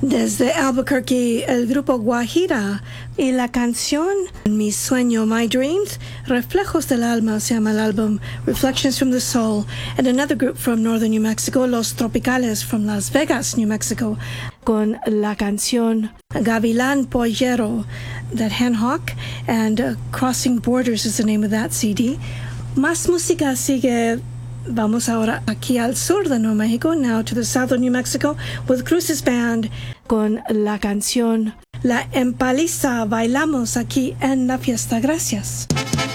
Desde Albuquerque, el grupo Guajira y la canción Mi Sueño, My Dreams, Reflejos del Alma, se llama el álbum, Reflections from the Soul, and another group from northern New Mexico, Los Tropicales from Las Vegas, New Mexico, con la canción Gavilán Pollero, that Hen Hawk, and Crossing Borders is the name of that CD. Más música sigue. Vamos ahora aquí al sur de Nuevo México, now to the south of New Mexico, with Cruces Band, con la canción La Empaliza. Bailamos aquí en la fiesta. Gracias.